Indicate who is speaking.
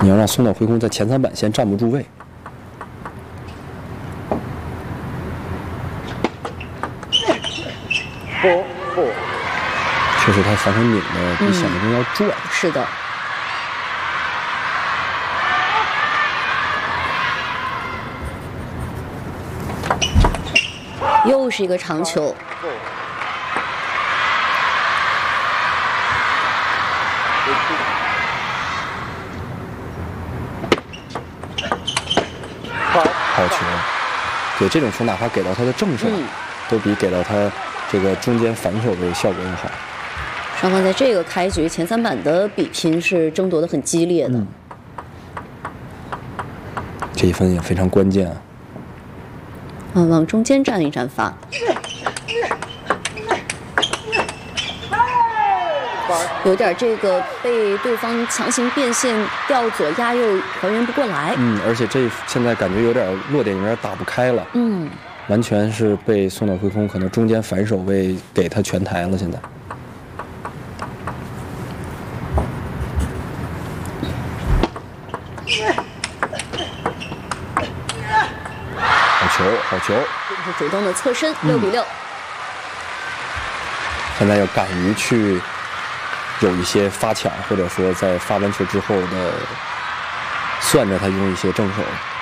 Speaker 1: 你要让松岛辉空在前3板先站不住位。确实，他防守拧的比想象中要转。
Speaker 2: 是的。又是一个长球。
Speaker 1: 好球！对，这种球哪怕给到他的正手，都比给到他这个中间反手的效果要好。
Speaker 2: 双方在这个开局前3板的比拼是争夺的很激烈的。
Speaker 1: 这一分也非常关键啊！
Speaker 2: 往中间站一站发。有点这个被对方强行变线吊左压右还原不过来。
Speaker 1: 而且现在感觉有点落点有点打不开了。完全是被松岛辉空可能中间反手位给他全台了。现在。好球！
Speaker 2: 这是主动的侧身，6比6。
Speaker 1: 现在要敢于去有一些发抢，或者说在发完球之后的算着他用一些正手。